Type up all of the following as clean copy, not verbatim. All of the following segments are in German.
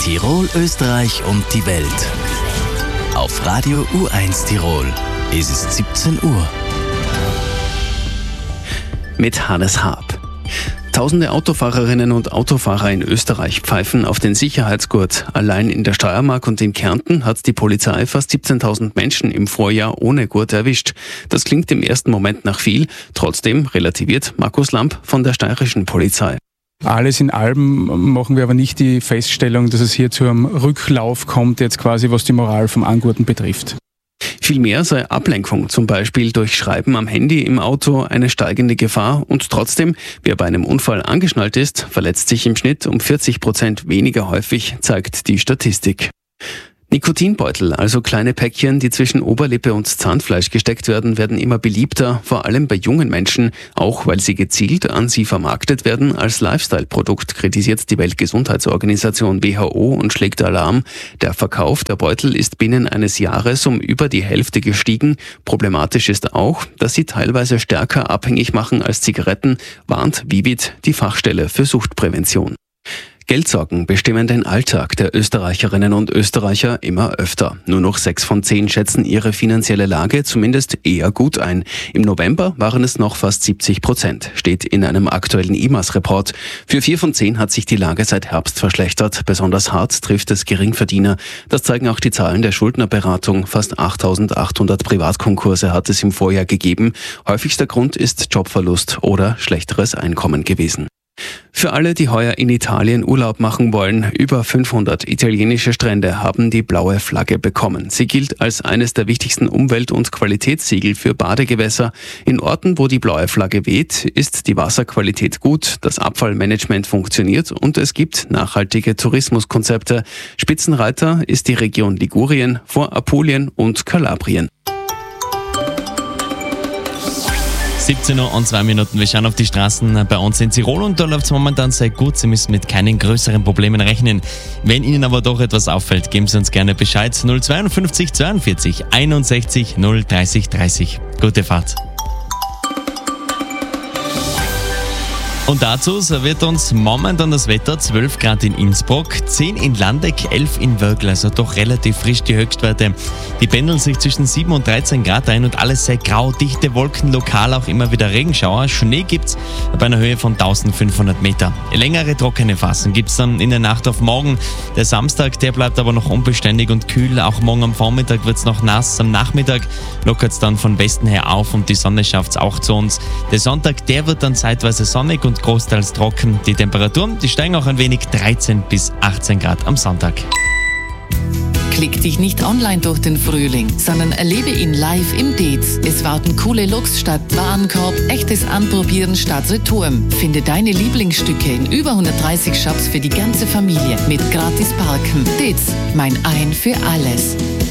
Tirol, Österreich und die Welt. Auf Radio U1 Tirol. Es ist 17 Uhr. Mit Hannes Haab. Tausende Autofahrerinnen und Autofahrer in Österreich pfeifen auf den Sicherheitsgurt. Allein in der Steiermark und in Kärnten hat die Polizei fast 17.000 Menschen im Vorjahr ohne Gurt erwischt. Das klingt im ersten Moment nach viel. Trotzdem relativiert Markus Lamp von der steirischen Polizei. Alles in allem machen wir aber nicht die Feststellung, dass es hier zu einem Rücklauf kommt, jetzt quasi was die Moral vom Angurten betrifft. Vielmehr sei Ablenkung, zum Beispiel durch Schreiben am Handy im Auto, eine steigende Gefahr und trotzdem, wer bei einem Unfall angeschnallt ist, verletzt sich im Schnitt um 40% weniger häufig, zeigt die Statistik. Nikotinbeutel, also kleine Päckchen, die zwischen Oberlippe und Zahnfleisch gesteckt werden, werden immer beliebter, vor allem bei jungen Menschen, auch weil sie gezielt an sie vermarktet werden als Lifestyle-Produkt, kritisiert die Weltgesundheitsorganisation WHO und schlägt Alarm. Der Verkauf der Beutel ist binnen eines Jahres um über die Hälfte gestiegen. Problematisch ist auch, dass sie teilweise stärker abhängig machen als Zigaretten, warnt Vivit, die Fachstelle für Suchtprävention. Geldsorgen bestimmen den Alltag der Österreicherinnen und Österreicher immer öfter. Nur noch 6 von 10 schätzen ihre finanzielle Lage zumindest eher gut ein. Im November waren es noch fast 70%, steht in einem aktuellen IMAS-Report. Für 4 von 10 hat sich die Lage seit Herbst verschlechtert. Besonders hart trifft es Geringverdiener. Das zeigen auch die Zahlen der Schuldnerberatung. Fast 8.800 Privatkonkurse hat es im Vorjahr gegeben. Häufigster Grund ist Jobverlust oder schlechteres Einkommen gewesen. Für alle, die heuer in Italien Urlaub machen wollen, über 500 italienische Strände haben die blaue Flagge bekommen. Sie gilt als eines der wichtigsten Umwelt- und Qualitätssiegel für Badegewässer. In Orten, wo die blaue Flagge weht, ist die Wasserqualität gut, das Abfallmanagement funktioniert und es gibt nachhaltige Tourismuskonzepte. Spitzenreiter ist die Region Ligurien vor Apulien und Kalabrien. 17 Uhr und 2 Minuten. Wir schauen auf die Straßen bei uns in Tirol und da läuft es momentan sehr gut. Sie müssen mit keinen größeren Problemen rechnen. Wenn Ihnen aber doch etwas auffällt, geben Sie uns gerne Bescheid. 052 42 61 030 30. Gute Fahrt. Und dazu serviert uns momentan das Wetter 12 Grad in Innsbruck, 10 in Landeck, 11 in Wörgl, also doch relativ frisch die Höchstwerte. Die pendeln sich zwischen 7 und 13 Grad ein und alles sehr grau, dichte Wolken, lokal auch immer wieder Regenschauer. Schnee gibt's bei einer Höhe von 1500 Meter. Längere trockene Phasen gibt's dann in der Nacht auf morgen. Der Samstag, der bleibt aber noch unbeständig und kühl. Auch morgen am Vormittag wird's noch nass. Am Nachmittag lockert's dann von Westen her auf und die Sonne schafft's auch zu uns. Der Sonntag, der wird dann zeitweise sonnig und großteils trocken. Die Temperaturen, die steigen auch ein wenig, 13 bis 18 Grad am Sonntag. Klick dich nicht online durch den Frühling, sondern erlebe ihn live im Dez. Es warten coole Looks statt Warenkorb, echtes Anprobieren statt Return. Finde deine Lieblingsstücke in über 130 Shops für die ganze Familie mit gratis Parken. Dez, mein Ein für alles.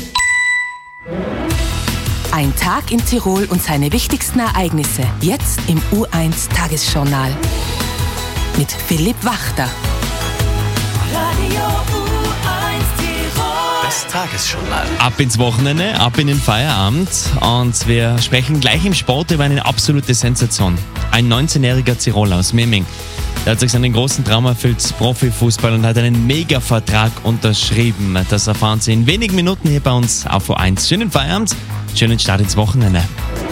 Ein Tag in Tirol und seine wichtigsten Ereignisse. Jetzt im U1 Tagesjournal. Mit Philipp Wachter. Radio U1 Tirol. Das Tagesjournal. Ab ins Wochenende, ab in den Feierabend und wir sprechen gleich im Sport über eine absolute Sensation. Ein 19-jähriger Tiroler aus Memming. Der hat sich seinen großen Traum erfüllt, Profifußball, und hat einen Mega-Vertrag unterschrieben. Das erfahren Sie in wenigen Minuten hier bei uns auf U1. Schönen Feierabend, schönen Start ins Wochenende.